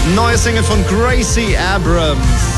Neue Single von Gracie Abrams.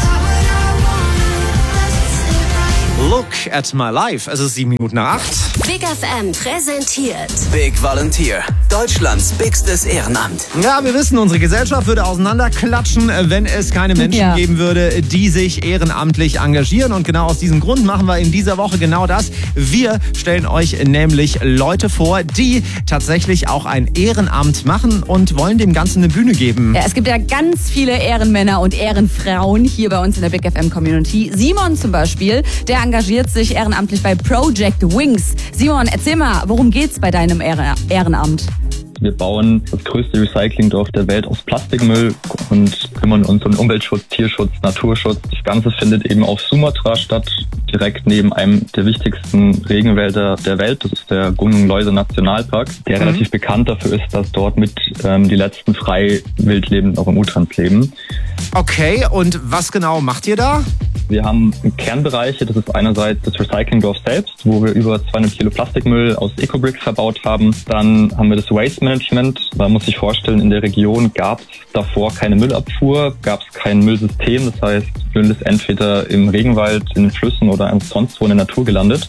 Look at my life. Es ist 7:08. Big FM präsentiert Big Volunteer, Deutschlands bigstes Ehrenamt. Ja, wir wissen, unsere Gesellschaft würde auseinanderklatschen, wenn es keine Menschen geben würde, die sich ehrenamtlich engagieren. Und genau aus diesem Grund machen wir in dieser Woche genau das. Wir stellen euch nämlich Leute vor, die tatsächlich auch ein Ehrenamt machen und wollen dem Ganzen eine Bühne geben. Ja, es gibt ja ganz viele Ehrenmänner und Ehrenfrauen hier bei uns in der Big FM Community. Simon zum Beispiel, der engagiert sich ehrenamtlich bei Project Wings. Simon, erzähl mal, worum geht's bei deinem Ehrenamt? Wir bauen das größte Recyclingdorf der Welt aus Plastikmüll und kümmern uns um Umweltschutz, Tierschutz, Naturschutz. Das Ganze findet eben auf Sumatra statt, direkt neben einem der wichtigsten Regenwälder der Welt. Das ist der Gunung Leuser Nationalpark, der relativ bekannt dafür ist, dass dort mit die letzten frei wildlebenden Orang-Utans leben. Okay, und was genau macht ihr da? Wir haben Kernbereiche, das ist einerseits das Recyclingdorf selbst, wo wir über 200 Kilo Plastikmüll aus Ecobricks verbaut haben. Dann haben wir das Waste Management. Man muss sich vorstellen, in der Region gab es davor keine Müllabfuhr, gab es kein Müllsystem. Das heißt, Müll ist entweder im Regenwald, in den Flüssen oder sonst wo in der Natur gelandet.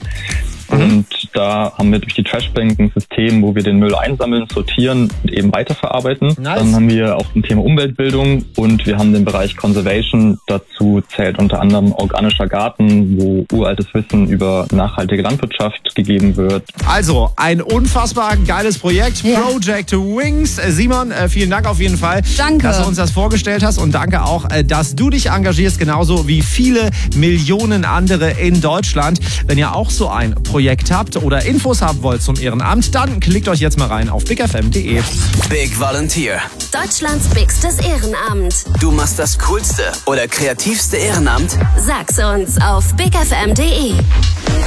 Und da haben wir durch die Trashbank ein System, wo wir den Müll einsammeln, sortieren und eben weiterverarbeiten. Nice. Dann haben wir auch ein Thema Umweltbildung und wir haben den Bereich Conservation. Dazu zählt unter anderem organischer Garten, wo uraltes Wissen über nachhaltige Landwirtschaft gegeben wird. Also, ein unfassbar geiles Projekt. Ja. Project Wings. Simon, vielen Dank auf jeden Fall, Danke. dass du uns das vorgestellt hast. Und danke auch, dass du dich engagierst, genauso wie viele Millionen andere in Deutschland. Wenn ihr auch so ein Projekt habt oder Infos haben wollt zum Ehrenamt, dann klickt euch jetzt mal rein auf bigfm.de. Big Volunteer. Deutschlands bigstes Ehrenamt. Du machst das coolste oder kreativste Ehrenamt? Sag's uns auf bigfm.de.